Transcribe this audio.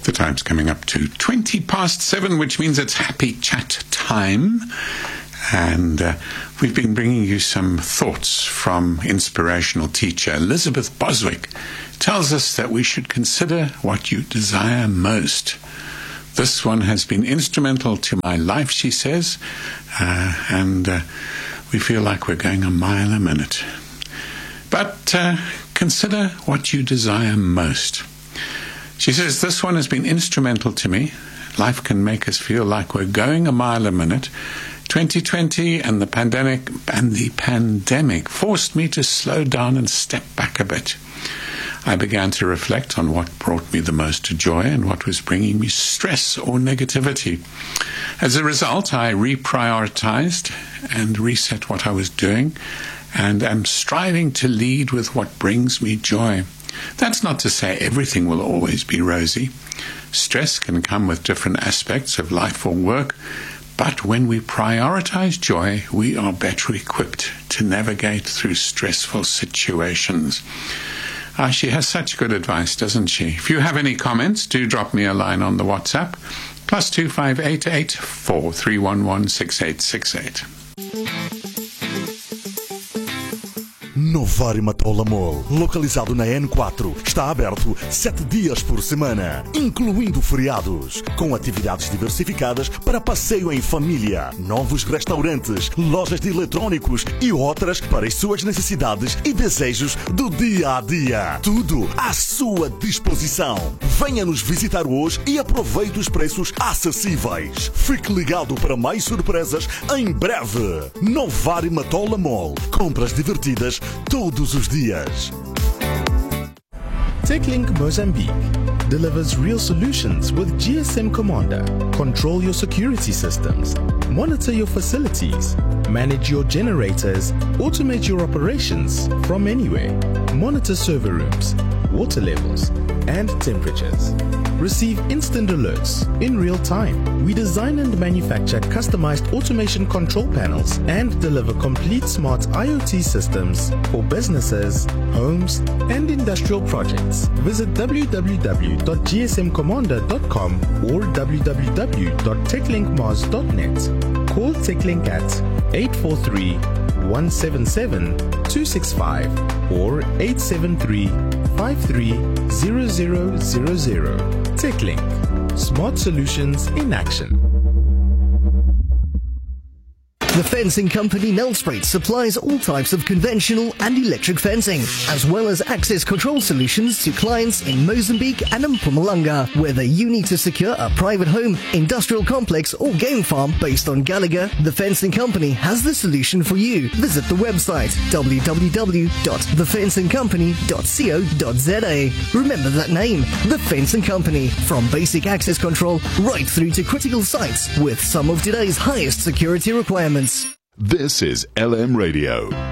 The time's coming up to 7:20, which means it's happy chat time. And we've been bringing you some thoughts from inspirational teacher Elizabeth Boswick. Tells us that we should consider what you desire most. This one has been instrumental to my life, she says, and we feel like we're going a mile a minute. But consider what you desire most. She says, this one has been instrumental to me. Life can make us feel like we're going a mile a minute. 2020 and the pandemic forced me to slow down and step back a bit. I began to reflect on what brought me the most joy and what was bringing me stress or negativity. As a result, I reprioritized and reset what I was doing, and am striving to lead with what brings me joy. That's not to say everything will always be rosy. Stress can come with different aspects of life or work, but when we prioritize joy, we are better equipped to navigate through stressful situations. She has such good advice, doesn't she? If you have any comments, do drop me a line on the WhatsApp, +2588 4311 6868. Novari Matola Mall, localizado na N4, está aberto 7 dias por semana, incluindo feriados, com atividades diversificadas para passeio em família, novos restaurantes, lojas de eletrônicos e outras para as suas necessidades e desejos do dia a dia. Tudo à sua disposição. Venha nos visitar hoje e aproveite os preços acessíveis. Fique ligado para mais surpresas em breve. Novari Matola Mall. Compras divertidas todos os dias. TechLink Mozambique delivers real solutions with GSM Commander. Control your security systems, monitor your facilities, manage your generators, automate your operations from anywhere, monitor server rooms, water levels, and temperatures. Receive instant alerts in real time. We design and manufacture customized automation control panels and deliver complete smart IoT systems for businesses, homes, and industrial projects. Visit www.gsmcommander.com or www.techlinkmars.net. Call TechLink at 843-177-265 or 873-530000. TechLink. Smart solutions in action. The fencing company Nelspruit supplies all types of conventional and electric fencing, as well as access control solutions to clients in Mozambique and Mpumalanga. Whether you need to secure a private home, industrial complex or game farm based on Gallagher, the fencing company has the solution for you. Visit the website www.thefencingcompany.co.za. Remember that name, The Fencing Company. From basic access control right through to critical sites with some of today's highest security requirements. This is LM Radio.